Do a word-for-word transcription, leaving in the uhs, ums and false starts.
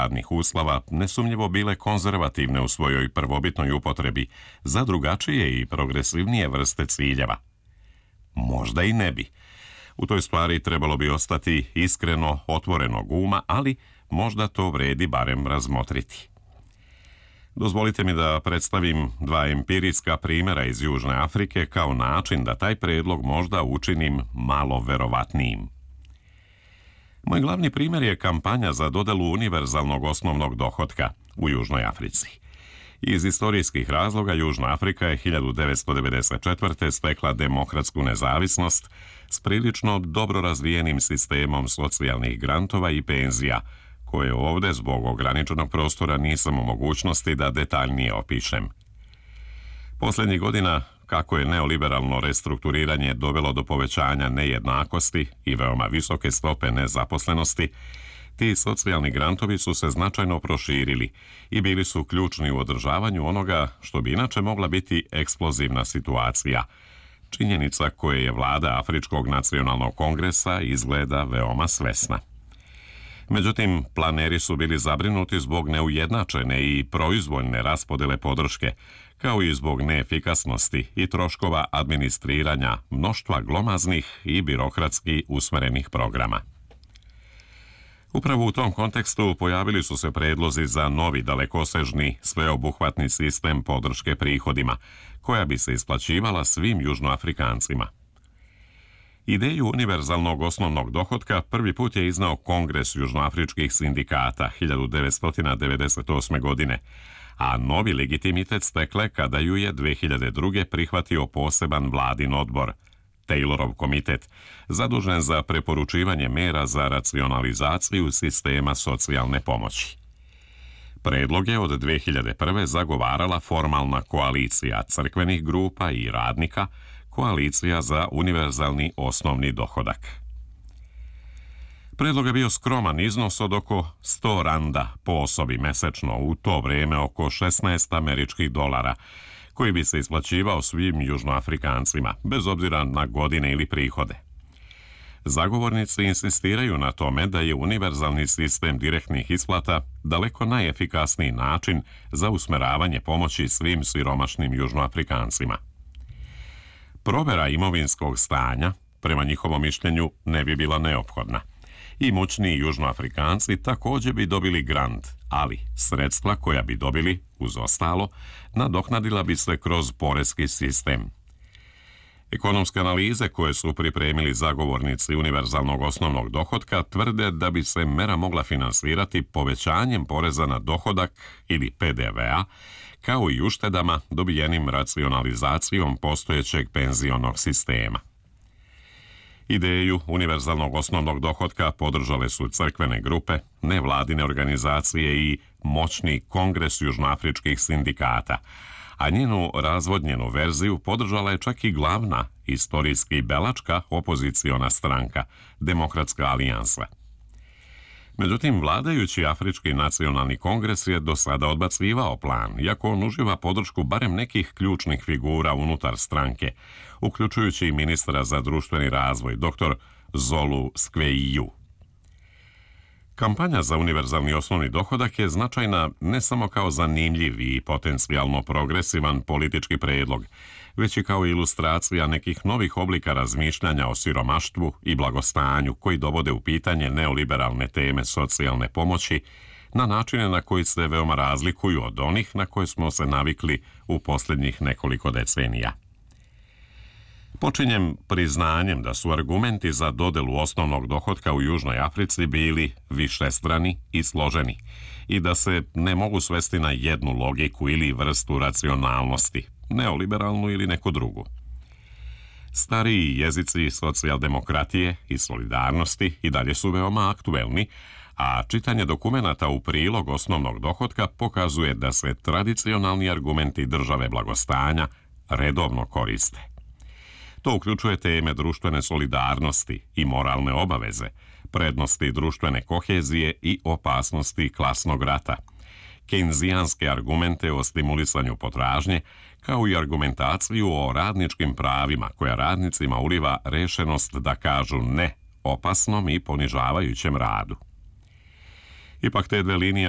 radnih uslova nesumnjivo bile konzervativne u svojoj prvobitnoj upotrebi za drugačije i progresivnije vrste ciljeva. Možda i ne bi. U toj stvari trebalo bi ostati iskreno otvorenog uma, ali možda to vredi barem razmotriti. Dozvolite mi da predstavim dva empirijska primjera iz Južne Afrike kao način da taj predlog možda učinim malo verovatnijim. Moj glavni primjer je kampanja za dodelu univerzalnog osnovnog dohotka u Južnoj Africi. Iz istorijskih razloga Južna Afrika je hiljadu devetsto devedeset četvrte. stekla demokratsku nezavisnost s prilično dobro razvijenim sistemom socijalnih grantova i penzija, koje ovdje zbog ograničenog prostora nisam u mogućnosti da detaljnije opišem. Posljednjih godina, kako je neoliberalno restrukturiranje dovelo do povećanja nejednakosti i veoma visoke stope nezaposlenosti, ti socijalni grantovi su se značajno proširili i bili su ključni u održavanju onoga što bi inače mogla biti eksplozivna situacija, činjenica koje je vlada Afričkog nacionalnog kongresa izgleda veoma svesna. Međutim, planeri su bili zabrinuti zbog neujednačene i proizvoljne raspodele podrške, kao i zbog neefikasnosti i troškova administriranja mnoštva glomaznih i birokratski usmerenih programa. Upravo u tom kontekstu pojavili su se predlozi za novi dalekosežni, sveobuhvatni sistem podrške prihodima, koja bi se isplaćivala svim južnoafrikancima. Ideju univerzalnog osnovnog dohotka prvi put je iznao Kongres južnoafričkih sindikata hiljadu devetsto devedeset osme. godine, a novi legitimitet stekle kada ju je dve hiljade druge. prihvatio poseban vladin odbor, Taylorov komitet, zadužen za preporučivanje mera za racionalizaciju sistema socijalne pomoći. Predlog je od dve hiljade prve. zagovarala formalna koalicija crkvenih grupa i radnika, Koalicija za univerzalni osnovni dohodak. Predlog je bio skroman iznos od oko sto randa po osobi mesečno, u to vrijeme oko šesnaest američkih dolara, koji bi se isplaćivao svim južnoafrikancima, bez obzira na godine ili prihode. Zagovornici insistiraju na tome da je univerzalni sistem direktnih isplata daleko najefikasniji način za usmeravanje pomoći svim siromašnim južnoafrikancima. Provera imovinskog stanja, prema njihovom mišljenju, ne bi bila neophodna. Imućniji južnoafrikanci također bi dobili grant, ali sredstva koja bi dobili, uz ostalo, nadoknadila bi se kroz poreski sistem. Ekonomske analize koje su pripremili zagovornici univerzalnog osnovnog dohotka tvrde da bi se mera mogla finansirati povećanjem poreza na dohodak ili P D V-a, kao i uštedama dobijenim racionalizacijom postojećeg penzionog sistema. Ideju univerzalnog osnovnog dohotka podržale su crkvene grupe, nevladine organizacije i moćni Kongres južnoafričkih sindikata, a njenu razvodnjenu verziju podržala je čak i glavna, istorijski belačka opoziciona stranka, Demokratska alijansa. Međutim, vladajući Afrički nacionalni kongres je do sada odbacivao plan, iako on uživa podršku barem nekih ključnih figura unutar stranke, uključujući i ministra za društveni razvoj, doktor Zolu Skweyiu. Kampanja za univerzalni osnovni dohodak je značajna ne samo kao zanimljiv i potencijalno progresivan politički predlog, već i kao ilustracija nekih novih oblika razmišljanja o siromaštvu i blagostanju koji dovode u pitanje neoliberalne teme socijalne pomoći na načine na koji se veoma razlikuju od onih na koje smo se navikli u posljednjih nekoliko decenija. Počinjem priznanjem da su argumenti za dodelu osnovnog dohotka u Južnoj Africi bili višestrani i složeni i da se ne mogu svesti na jednu logiku ili vrstu racionalnosti, neoliberalnu ili neku drugu. Stariji jezici socijaldemokratije i solidarnosti i dalje su veoma aktuelni, a čitanje dokumenata u prilog osnovnog dohotka pokazuje da se tradicionalni argumenti države blagostanja redovno koriste. To uključuje teme društvene solidarnosti i moralne obaveze, prednosti društvene kohezije i opasnosti klasnog rata, kejnzijanske argumente o stimulisanju potražnje, kao i argumentaciju o radničkim pravima koja radnicima uliva rešenost da kažu ne opasnom i ponižavajućem radu. Ipak te dve linije